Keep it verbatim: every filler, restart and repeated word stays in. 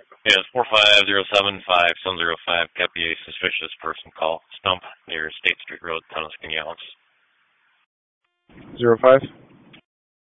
Yeah, it's four five zero seven five seven zero five. Copy a suspicious person call. Stump near State Street Road, Tunnuskinialis. Zero five.